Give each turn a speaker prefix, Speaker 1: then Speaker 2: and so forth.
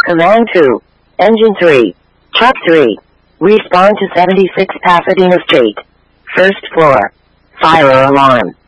Speaker 1: Command 2. Engine 3. Truck 3. Respond to 76 Pasadena Street. First floor. Fire alarm.